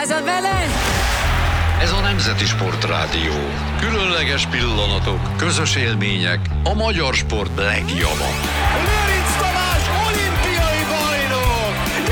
Magyarázod velem? Ez a Nemzeti Sportrádió. Különleges pillanatok, közös élmények, a magyar sport legjobbak.